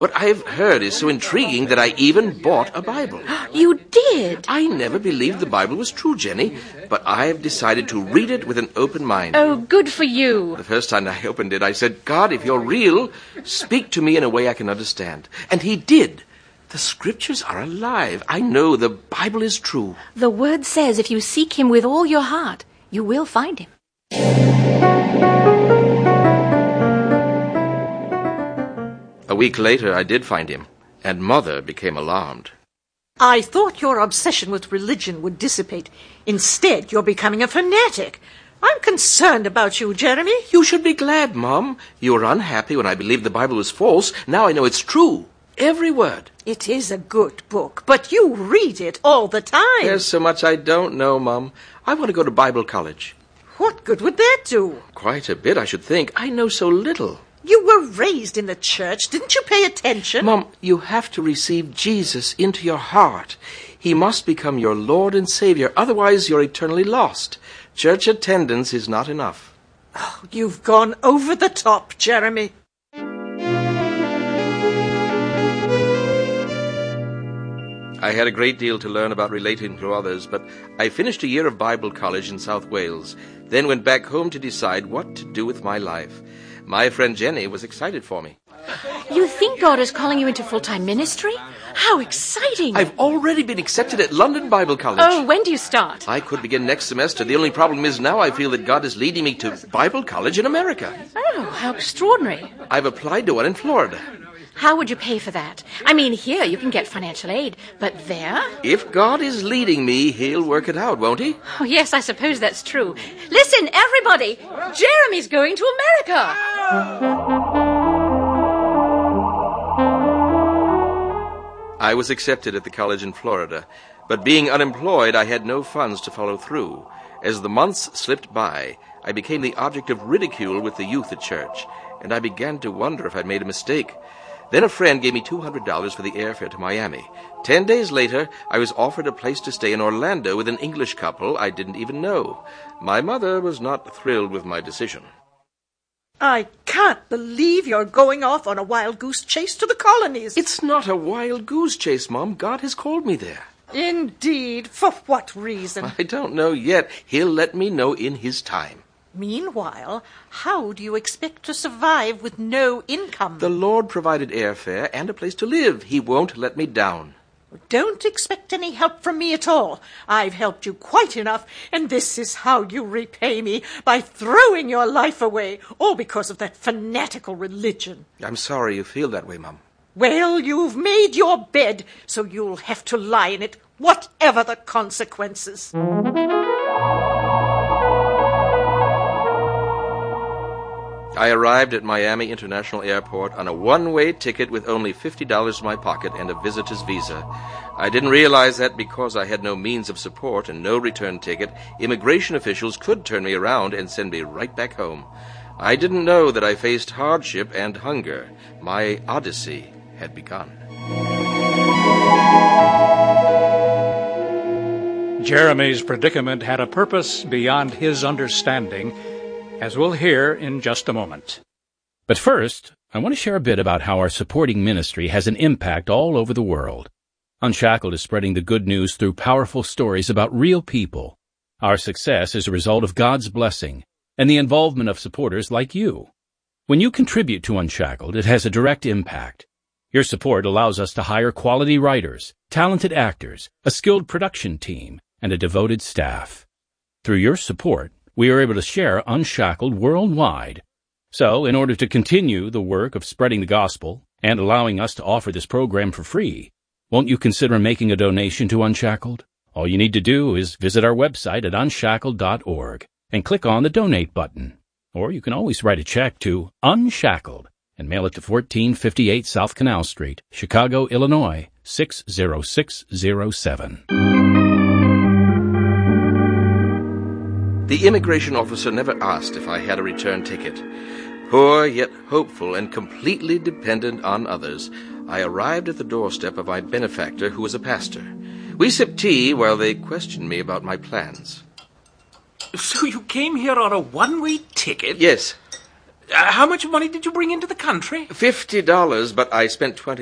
What I've heard is so intriguing that I even bought a Bible. You did? I never believed the Bible was true, Jenny, but I've decided to read it with an open mind. Oh, good for you. The first time I opened it, I said, God, if you're real, speak to me in a way I can understand. And he did. The scriptures are alive. I know the Bible is true. The word says if you seek him with all your heart, you will find him. A week later, I did find him, and Mother became alarmed. I thought your obsession with religion would dissipate. Instead, you're becoming a fanatic. I'm concerned about you, Jeremy. You should be glad, Mom. You were unhappy when I believed the Bible was false. Now I know it's true. Every word. It is a good book, but you read it all the time. There's so much I don't know, Mom. I want to go to Bible college. What good would that do? Quite a bit, I should think. I know so little. You were raised in the church. Didn't you pay attention? Mom, you have to receive Jesus into your heart. He must become your Lord and Savior. Otherwise, you're eternally lost. Church attendance is not enough. Oh, you've gone over the top, Jeremy. I had a great deal to learn about relating to others, but I finished a year of Bible college in South Wales, then went back home to decide what to do with my life. My friend Jenny was excited for me. You think God is calling you into full-time ministry? How exciting! I've already been accepted at London Bible College. Oh, when do you start? I could begin next semester. The only problem is now I feel that God is leading me to Bible college in America. Oh, how extraordinary. I've applied to one in Florida. How would you pay for that? I mean, here you can get financial aid, but there? If God is leading me, he'll work it out, won't he? Oh, yes, I suppose that's true. Listen, everybody! Jeremy's going to America! I was accepted at the college in Florida, but being unemployed, I had no funds to follow through. As the months slipped by, I became the object of ridicule with the youth at church, and I began to wonder if I'd made a mistake. Then a friend gave me $200 for the airfare to Miami. 10 days later, I was offered a place to stay in Orlando with an English couple I didn't even know. My mother was not thrilled with my decision. I can't believe you're going off on a wild goose chase to the colonies. It's not a wild goose chase, Mom. God has called me there. Indeed. For what reason? I don't know yet. He'll let me know in his time. Meanwhile, how do you expect to survive with no income? The Lord provided airfare and a place to live. He won't let me down. Don't expect any help from me at all. I've helped you quite enough, and this is how you repay me, by throwing your life away, all because of that fanatical religion. I'm sorry you feel that way, Mom. Well, you've made your bed, so you'll have to lie in it, whatever the consequences. I arrived at Miami International Airport on a one-way ticket with only $50 in my pocket and a visitor's visa. I didn't realize that because I had no means of support and no return ticket, immigration officials could turn me around and send me right back home. I didn't know that I faced hardship and hunger. My odyssey had begun. Jeremy's predicament had a purpose beyond his understanding, as we'll hear in just a moment. But first, I want to share a bit about how our supporting ministry has an impact all over the world. Unshackled is spreading the good news through powerful stories about real people. Our success is a result of God's blessing and the involvement of supporters like you. When you contribute to Unshackled, it has a direct impact. Your support allows us to hire quality writers, talented actors, a skilled production team, and a devoted staff. Through your support, we are able to share Unshackled worldwide. So, in order to continue the work of spreading the gospel and allowing us to offer this program for free, won't you consider making a donation to Unshackled? All you need to do is visit our website at unshackled.org and click on the Donate button. Or you can always write a check to Unshackled and mail it to 1458 South Canal Street, Chicago, Illinois, 60607. The immigration officer never asked if I had a return ticket. Poor yet hopeful and completely dependent on others, I arrived at the doorstep of my benefactor, who was a pastor. We sipped tea while they questioned me about my plans. So you came here on a one-way ticket? Yes. How much money did you bring into the country? $50, but I spent